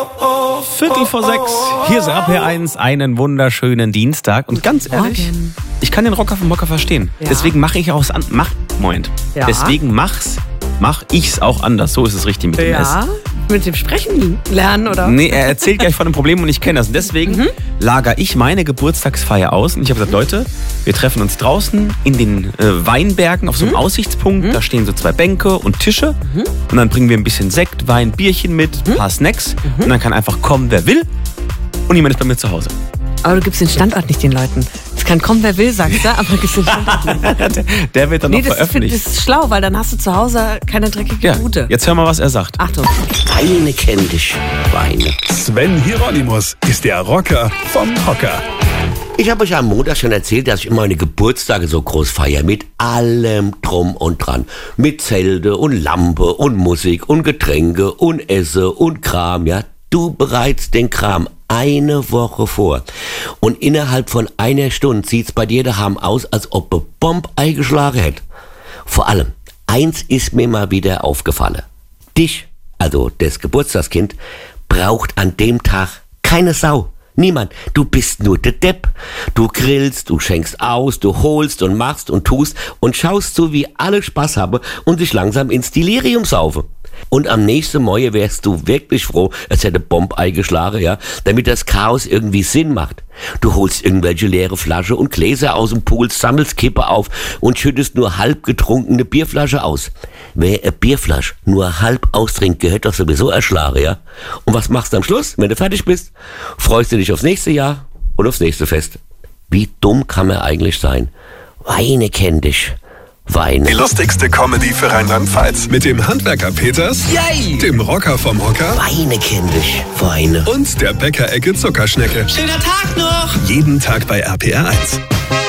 5:45. Hier ist RPR1, einen wunderschönen Dienstag. Und ganz ehrlich, ich kann den Rocker vom Mocker verstehen. Ja. Deswegen mache ich auch Ja. Deswegen mach ich's auch anders. So ist es richtig mit dem S. Ja, mit dem Sprechen lernen, oder? Nee, er erzählt gleich von dem Problem und ich kenne das. Und deswegen lager ich meine Geburtstagsfeier aus. Und ich habe gesagt, Leute, wir treffen uns draußen in den Weinbergen auf so einem Aussichtspunkt. Da stehen so 2 Bänke und Tische. Und dann bringen wir ein bisschen Sekt, Wein, Bierchen mit, ein paar Snacks. Und dann kann einfach kommen, wer will. Und niemand ist bei mir zu Hause. Aber du gibst den Standort nicht den Leuten. Es kann kommen, wer will, sagst du, aber du gibst den Standort nicht. Der wird dann noch Das veröffentlicht. ist schlau, weil dann hast du zu Hause keine dreckige Ja, Rute. jetzt hör mal, was er sagt. Achtung. Weine kenn dich, Weine. Sven Hieronymus ist der Rocker vom Hocker. Ich habe euch am Montag schon erzählt, dass ich immer meine Geburtstage so groß feiere. Mit allem drum und dran. Mit Zelte und Lampe und Musik und Getränke und Esse und Kram. Ja, du bereitest den Kram eine Woche vor. Und innerhalb von einer Stunde sieht's bei dir daheim aus, als ob eine Bombe eingeschlagen hätte. Vor allem, eins ist mir mal wieder aufgefallen. Dich, also das Geburtstagskind, braucht an dem Tag keine Sau. Niemand. Du bist nur der Depp. Du grillst, du schenkst aus, du holst und machst und tust und schaust so, wie alle Spaß haben und sich langsam ins Delirium saufen. Und am nächsten Morgen wärst du wirklich froh, es hätte Bombe eingeschlagen, ja, damit das Chaos irgendwie Sinn macht. Du holst irgendwelche leere Flasche und Gläser aus dem Pool, sammelst Kippe auf und schüttest nur halb getrunkene Bierflasche aus. Wer eine Bierflasche nur halb austrinkt, gehört doch sowieso erschlagen, ja. Und was machst du am Schluss, wenn du fertig bist? Freust du dich aufs nächste Jahr und aufs nächste Fest? Wie dumm kann man eigentlich sein? Weine kenn dich. Weine. Die lustigste Comedy für Rheinland-Pfalz. Mit dem Handwerker Peters, Yay! dem Rocker vom Hocker Weine kenn dich. Weine. und der Bäckerecke Zuckerschnecke. Schöner Tag noch! Jeden Tag bei RPR1.